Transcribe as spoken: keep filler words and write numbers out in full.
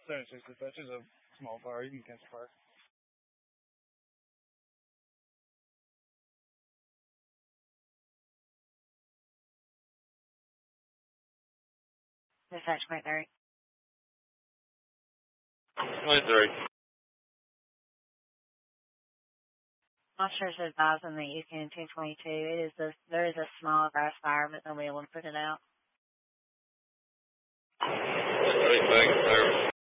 seventy-six dispatch is a small fire. You can cancel fire. Dispatch twenty-three. twenty-three. Officers advising that you can two twenty-two. It is a, there is a small grass fire, but nobody will put it out. twenty-three, thanks, sir.